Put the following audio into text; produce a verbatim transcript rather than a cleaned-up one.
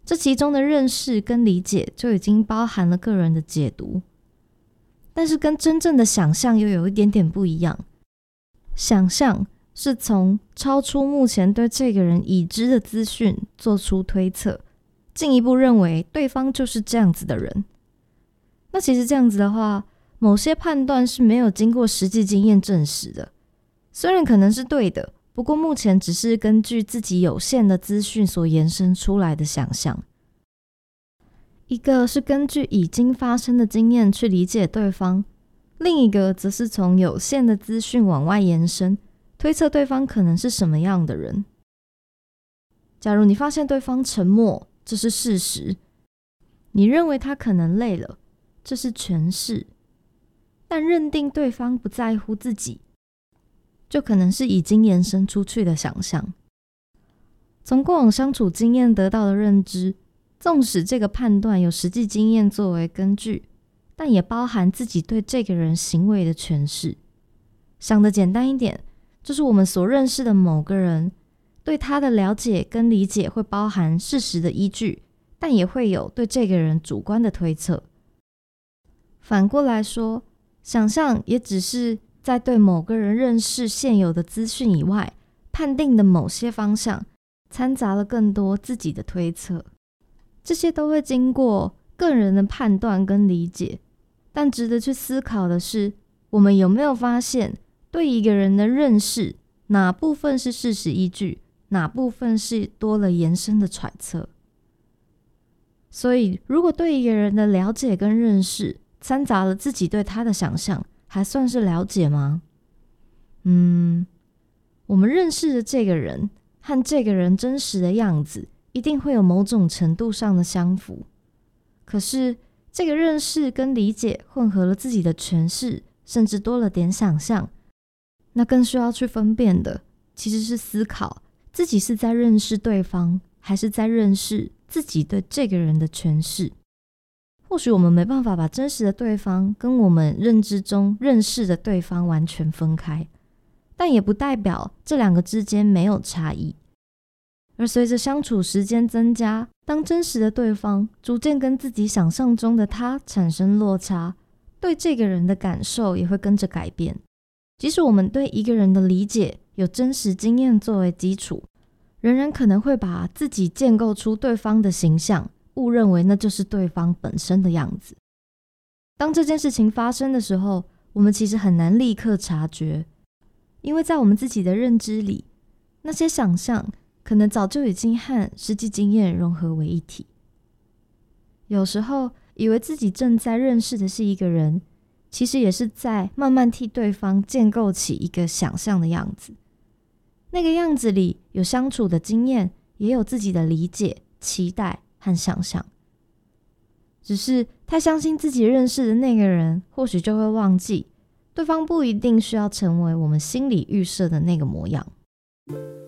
这其中的认识跟理解就已经包含了个人的解读，但是跟真正的想象又有一点点不一样。想象是从超出目前对这个人已知的资讯做出推测，进一步认为对方就是这样子的人。那其实这样子的话，某些判断是没有经过实际经验证实的，虽然可能是对的，不过目前只是根据自己有限的资讯所延伸出来的想象。一个是根据已经发生的经验去理解对方，另一个则是从有限的资讯往外延伸，推测对方可能是什么样的人。假如你发现对方沉默，这是事实；你认为他可能累了，这是诠释；但认定对方不在乎自己，就可能是已经延伸出去的想象。从过往相处经验得到的认知，纵使这个判断有实际经验作为根据，但也包含自己对这个人行为的诠释。想得简单一点，就是我们所认识的某个人，对他的了解跟理解会包含事实的依据，但也会有对这个人主观的推测。反过来说，想象也只是在对某个人认识现有的资讯以外，判定的某些方向，掺杂了更多自己的推测。这些都会经过个人的判断跟理解，但值得去思考的是，我们有没有发现对一个人的认识，哪部分是事实依据，哪部分是多了延伸的揣测。所以如果对一个人的了解跟认识掺杂了自己对他的想象，还算是了解吗？嗯，我们认识的这个人和这个人真实的样子一定会有某种程度上的相符，可是这个认识跟理解混合了自己的诠释，甚至多了点想象，那更需要去分辨的其实是思考自己是在认识对方，还是在认识自己对这个人的诠释。或许我们没办法把真实的对方跟我们认知中认识的对方完全分开，但也不代表这两个之间没有差异。而随着相处时间增加，当真实的对方逐渐跟自己想象中的他产生落差，对这个人的感受也会跟着改变。即使我们对一个人的理解有真实经验作为基础，仍然可能会把自己建构出对方的形象，误认为那就是对方本身的样子。当这件事情发生的时候，我们其实很难立刻察觉，因为在我们自己的认知里，那些想象可能早就已经和实际经验融合为一体。有时候以为自己正在认识的是一个人，其实也是在慢慢替对方建构起一个想象的样子。那个样子里有相处的经验，也有自己的理解、期待和想象。只是太相信自己认识的那个人，或许就会忘记，对方不一定需要成为我们心里预设的那个模样。